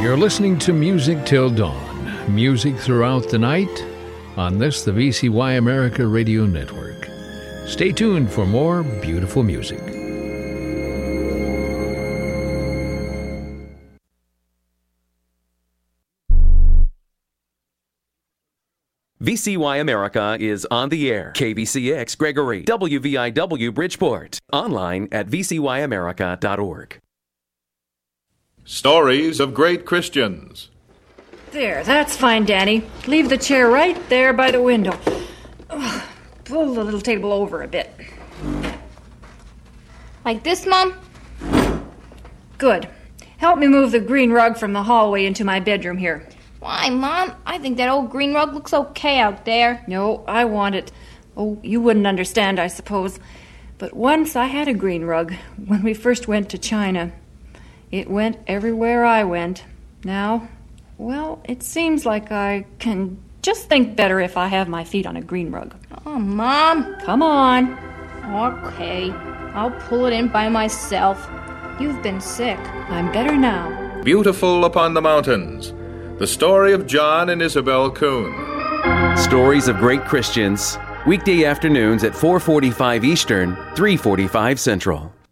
You're listening to Music Till Dawn. Music throughout the night on this, the VCY America Radio Network. Stay tuned for more beautiful music. VCY America is on the air. KBCX Gregory, WVIW Bridgeport. Online at vcyamerica.org. Stories of Great Christians. There, that's fine, Danny. Leave the chair right there by the window. Pull the little table over a bit. Like this, Mom? Good. Help me move the green rug from the hallway into my bedroom here. Why, Mom? I think that old green rug looks okay out there. No, I want it. Oh, you wouldn't understand, I suppose. But once I had a green rug when we first went to China. It went everywhere I went. Now, well, it seems like I can just think better if I have my feet on a green rug. Oh, Mom. Come on. Okay, I'll pull it in by myself. You've been sick. I'm better now. Beautiful Upon the Mountains. The story of John and Isabel Kuhn. Stories of Great Christians. Weekday afternoons at 4:45 Eastern, 3:45 Central.